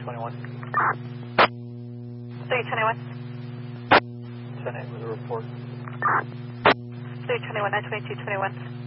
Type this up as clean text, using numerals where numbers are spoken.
21. 321. 10-8 with a report. 321, 922, 21.